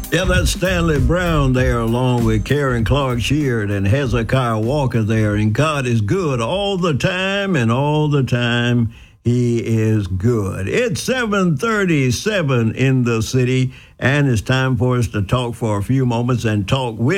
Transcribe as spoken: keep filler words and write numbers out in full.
Yeah, that's Stanley Brown there, along with Karen Clark Sheard and Hezekiah Walker there. And God is good all the time, and all the time He is good. It's seven thirty-seven in the city, and it's time for us to talk for a few moments and talk with